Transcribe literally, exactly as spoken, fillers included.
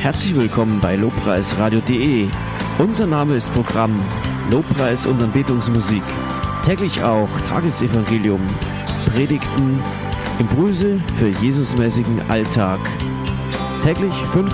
Herzlich willkommen bei lobpreisradio punkt de. Unser Name ist Programm Lobpreis und Anbetungsmusik. Täglich auch Tagesevangelium, Predigten, Impulse für Jesusmäßigen Alltag. Täglich fünf